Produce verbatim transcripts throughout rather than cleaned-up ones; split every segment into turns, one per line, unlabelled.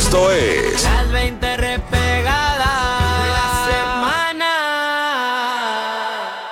Esto es
Las veinte repegadas de la semana.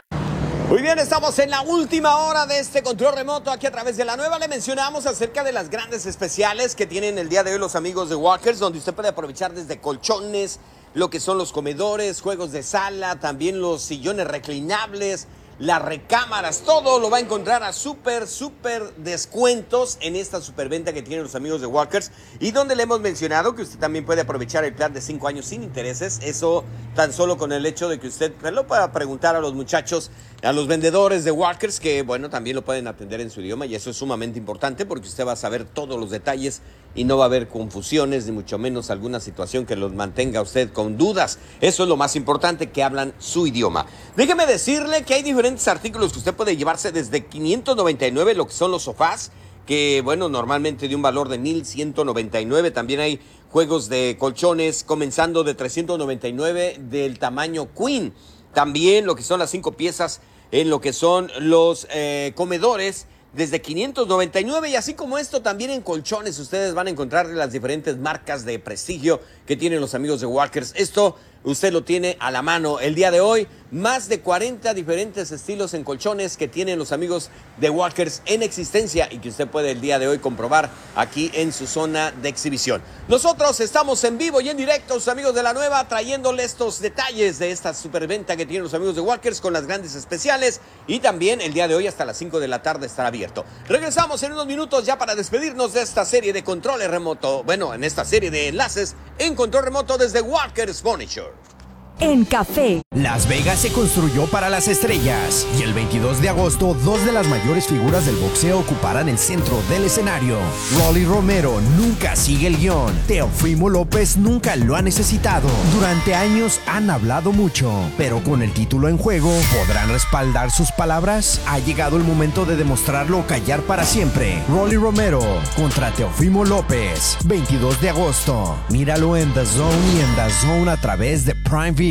Muy bien, estamos en la última hora de este control remoto aquí a través de la nueva. Le mencionamos acerca de las grandes especiales que tienen el día de hoy los amigos de Walkers, donde usted puede aprovechar desde colchones, lo que son los comedores, juegos de sala, también los sillones reclinables, las recámaras, todo lo va a encontrar a súper, súper descuentos en esta superventa que tienen los amigos de Walkers, y donde le hemos mencionado que usted también puede aprovechar el plan de cinco años sin intereses. Eso tan solo con el hecho de que usted pues, lo pueda preguntar a los muchachos, a los vendedores de Walkers, que bueno, también lo pueden atender en su idioma, y eso es sumamente importante porque usted va a saber todos los detalles y no va a haber confusiones, ni mucho menos alguna situación que los mantenga a usted con dudas. Eso es lo más importante, que hablan su idioma. Déjeme decirle que hay diferentes artículos que usted puede llevarse desde quinientos noventa y nueve, lo que son los sofás, que bueno, normalmente de un valor de mil ciento noventa y nueve. También hay juegos de colchones comenzando de trescientos noventa y nueve del tamaño Queen. También lo que son las cinco piezas en lo que son los eh, comedores desde quinientos noventa y nueve, y así como esto también en colchones ustedes van a encontrar las diferentes marcas de prestigio que tienen los amigos de Walkers. Esto usted lo tiene a la mano el día de hoy. Más de cuarenta diferentes estilos en colchones que tienen los amigos de Walkers en existencia y que usted puede el día de hoy comprobar aquí en su zona de exhibición. Nosotros estamos en vivo y en directo, sus amigos de la nueva, trayéndole estos detalles de esta superventa que tienen los amigos de Walkers con las grandes especiales, y también el día de hoy hasta las cinco de la tarde estará abierto. Regresamos en unos minutos ya para despedirnos de esta serie de controles remoto, bueno, en esta serie de enlaces en control remoto desde Walkers Furniture.
En Café.
Las Vegas se construyó para las estrellas y el veintidós de agosto dos de las mayores figuras del boxeo ocuparán el centro del escenario. Rolly Romero nunca sigue el guión. Teofimo López nunca lo ha necesitado. Durante años han hablado mucho, pero con el título en juego, ¿podrán respaldar sus palabras? Ha llegado el momento de demostrarlo o callar para siempre. Rolly Romero contra Teofimo López, veintidós de agosto. Míralo en The Zone y en The Zone a través de Prime Video.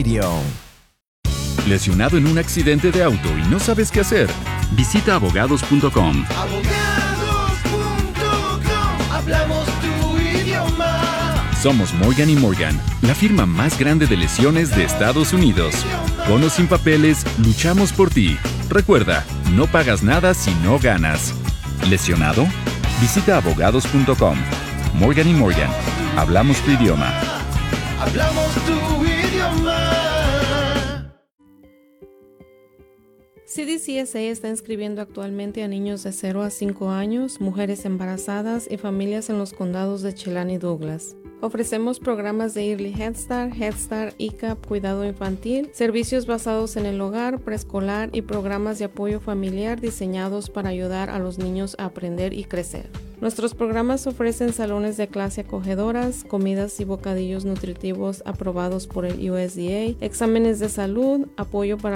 ¿Lesionado en un accidente de auto y no sabes qué hacer? Visita abogados punto com.
Abogados punto com. Hablamos tu idioma.
Somos Morgan y Morgan, la firma más grande de lesiones de Estados Unidos. Con o sin papeles, luchamos por ti. Recuerda, no pagas nada si no ganas. ¿Lesionado? Visita abogados punto com. Morgan y Morgan, hablamos tu idioma.
Hablamos tu idioma.
C D C S A está inscribiendo actualmente a niños de cero a cinco años, mujeres embarazadas y familias en los condados de Chelan y Douglas. Ofrecemos programas de Early Head Start, Head Start, I C A P, cuidado infantil, servicios basados en el hogar, preescolar y programas de apoyo familiar diseñados para ayudar a los niños a aprender y crecer. Nuestros programas ofrecen salones de clase acogedoras, comidas y bocadillos nutritivos aprobados por el U S D A, exámenes de salud, apoyo para